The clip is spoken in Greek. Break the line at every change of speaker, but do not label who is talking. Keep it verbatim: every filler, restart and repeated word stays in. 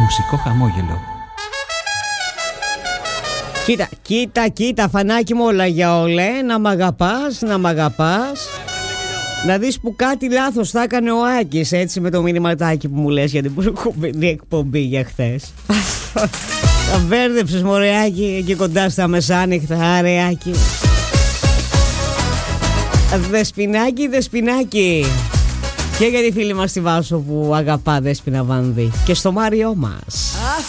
Μουσικό χαμόγελο.
Κοίτα, κοίτα, κοίτα, φανάκι μου όλα για όλα, ε. Να μ' αγαπάς, να μ' αγαπάς. Να δεις που κάτι λάθος θα έκανε ο Άκης, έτσι, με το μηνυματάκι που μου λες για την προηγούμενη εκπομπή για χθες. Τα μπέρδεψες, μωρέ Άκη, εκεί κοντά στα μεσάνυχτα, άρε Άκη. Δεσποινάκι, Δεσποινάκι. Και για τη φίλη μας τη Βάσο που αγαπά Δέσποινα Βανδύ. Και στο Μάριό μας.